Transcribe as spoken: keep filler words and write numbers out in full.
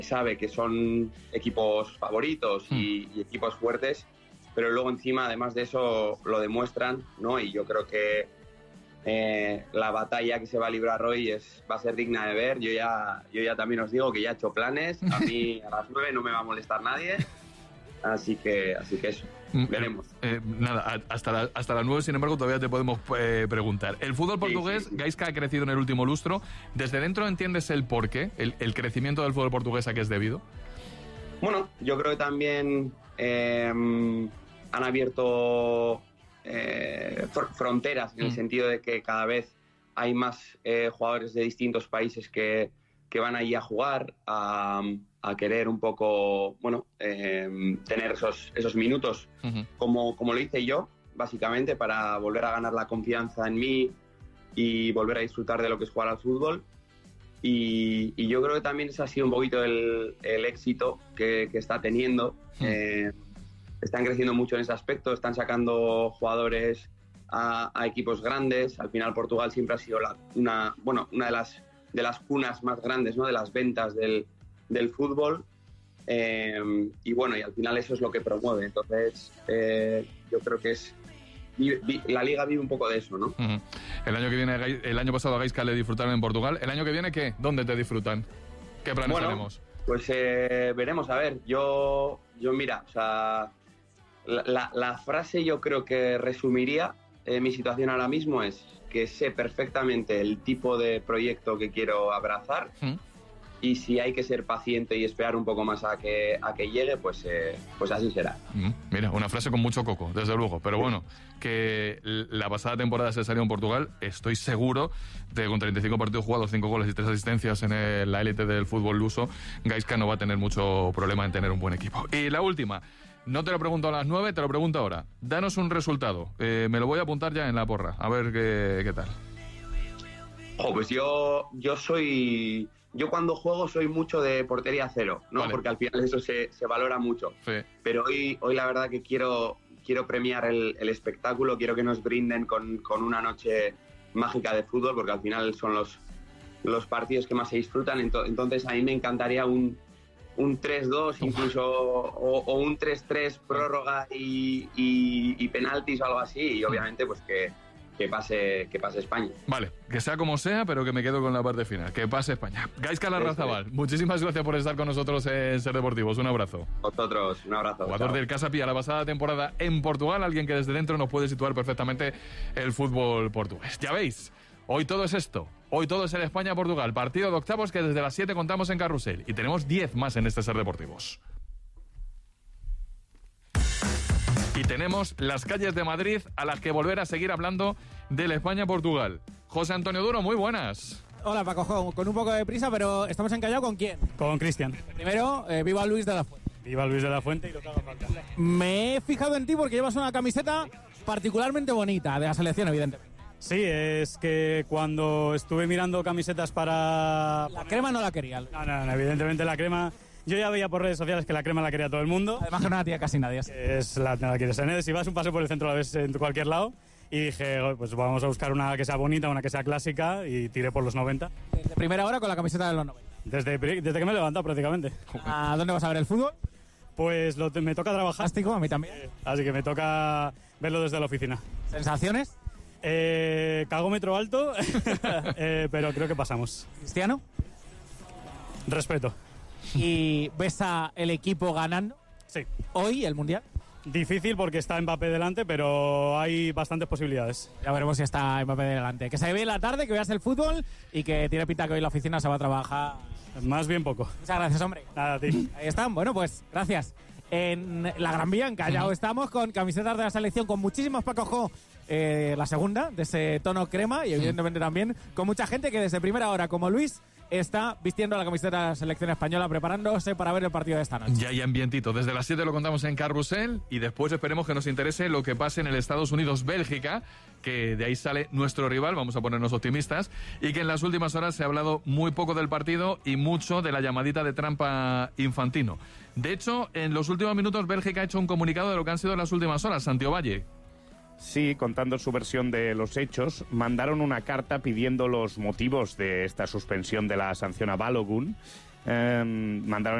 sabe que son equipos favoritos y, y equipos fuertes, pero luego encima, además de eso, lo demuestran, ¿no? Y yo creo que eh, la batalla que se va a librar hoy es, va a ser digna de ver. Yo ya, yo ya también os digo que ya he hecho planes. A mí a las nueve no me va a molestar nadie. Así que, así que eso, veremos. Eh, eh, nada, hasta, la, hasta las nueve, sin embargo, todavía te podemos eh, preguntar. El fútbol portugués, sí, sí, sí. Gaizka ha crecido en el último lustro. ¿Desde dentro entiendes el porqué, el, el crecimiento del fútbol portugués a qué es debido? Bueno, yo creo que también eh, han abierto eh, fronteras en mm. el sentido de que cada vez hay más eh, jugadores de distintos países que, que van allí a jugar, a... a querer un poco, bueno, eh, tener esos, esos minutos uh-huh. como, como lo hice yo, básicamente, para volver a ganar la confianza en mí y volver a disfrutar de lo que es jugar al fútbol. Y, y yo creo que también ese ha sido un poquito el, el éxito que, que está teniendo. Uh-huh. Eh, están creciendo mucho en ese aspecto, están sacando jugadores a, a equipos grandes. Al final Portugal siempre ha sido la, una, bueno, una de las, de las cunas más grandes, ¿no? De las ventas del del fútbol, eh, y bueno, y al final eso es lo que promueve. Entonces eh, yo creo que es la liga vive un poco de eso, ¿no? Uh-huh. El año que viene, el año pasado a Gaizka le disfrutaron en Portugal. ¿El año que viene qué? ¿Dónde te disfrutan? ¿Qué planes bueno, tenemos? Pues eh, veremos, a ver, yo, yo mira, o sea, la, la, la frase yo creo que resumiría eh, mi situación ahora mismo es que sé perfectamente el tipo de proyecto que quiero abrazar. Uh-huh. Y si hay que ser paciente y esperar un poco más a que, a que llegue, pues, eh, pues así será. Mm, mira, una frase con mucho coco, desde luego. Pero bueno, que la pasada temporada se salió en Portugal, estoy seguro de que con treinta y cinco partidos jugados, cinco goles y tres asistencias en el, la élite del fútbol luso, Gaizka no va a tener mucho problema en tener un buen equipo. Y la última, no te lo pregunto a las nueve, te lo pregunto ahora. Danos un resultado. Eh, me lo voy a apuntar ya en la porra, a ver qué, qué tal. Oh, pues yo, yo soy... Yo cuando juego soy mucho de portería cero, ¿no? Vale. Porque al final eso se, se valora mucho. Sí. Pero hoy, hoy la verdad que quiero, quiero premiar el, el espectáculo, quiero que nos brinden con, con una noche mágica de fútbol, porque al final son los, los partidos que más se disfrutan. Entonces a mí me encantaría un, un tres dos incluso, o, o un tres tres prórroga y, y, y penaltis o algo así. Y obviamente pues que... Que pase, que pase España. Vale, que sea como sea, pero que me quedo con la parte final. Que pase España. Gaizka Larrazabal, muchísimas gracias por estar con nosotros en Ser Deportivos. Un abrazo. Vosotros, un abrazo. Jugador chao. Del Casa Pia la pasada temporada en Portugal, alguien que desde dentro nos puede situar perfectamente el fútbol portugués. Ya veis, hoy todo es esto. Hoy todo es el España-Portugal. Partido de octavos que desde las siete contamos en Carrusel. Y tenemos diez más en este Ser Deportivos. Y tenemos las calles de Madrid a las que volver a seguir hablando del España-Portugal. José Antonio Duro, muy buenas. Hola Paco, con un poco de prisa, pero ¿estamos encallados con quién? Con Cristian. Primero, eh, viva Luis de la Fuente. Viva Luis de la Fuente y lo que haga falta. Me he fijado en ti porque llevas una camiseta particularmente bonita, de la selección, evidentemente. Sí, es que cuando estuve mirando camisetas para... La crema no la quería. No, no, no, evidentemente la crema... Yo ya veía por redes sociales que la crema la quería todo el mundo. Además que no la tía casi nadie. Es la, no la quieres tener. Si vas un paseo por el centro la ves en cualquier lado. Y dije, pues vamos a buscar una que sea bonita, una que sea clásica. Y tiré por los noventa. Desde primera hora con la camiseta de los noventa. Desde, desde que me he levantado prácticamente. ¿A dónde vas a ver el fútbol? Pues lo, me toca trabajar. Fantástico, a mí también. Eh, así que me toca verlo desde la oficina. ¿Sensaciones? Eh, cagómetro alto, eh, pero creo que pasamos. ¿Cristiano? Respeto. ¿Y ves a el equipo ganando? Sí. ¿Hoy el Mundial? Difícil porque está Mbappé delante, pero hay bastantes posibilidades. Ya veremos si está Mbappé delante. Que se ve en la tarde, que veas el fútbol y que tiene pinta que hoy la oficina se va a trabajar. Más bien poco. Muchas gracias, hombre. Nada, a ti. Ahí están. Bueno, pues gracias. En la Gran Vía, en Callao, uh-huh. estamos con camisetas de la selección, con muchísimos Paco Jo, eh, la segunda, de ese tono crema, y evidentemente uh-huh. también con mucha gente que desde primera hora, como Luis, está vistiendo la camiseta de la selección española, preparándose para ver el partido de esta noche. Ya hay ambientito. Desde las siete lo contamos en Carrusel y después esperemos que nos interese lo que pase en el Estados Unidos-Bélgica, que de ahí sale nuestro rival, vamos a ponernos optimistas, y que en las últimas horas se ha hablado muy poco del partido y mucho de la llamadita de trampa Infantino. De hecho, en los últimos minutos Bélgica ha hecho un comunicado de lo que han sido las últimas horas. Santiago Valle. Sí, contando su versión de los hechos, mandaron una carta pidiendo los motivos de esta suspensión de la sanción a Balogun eh, mandaron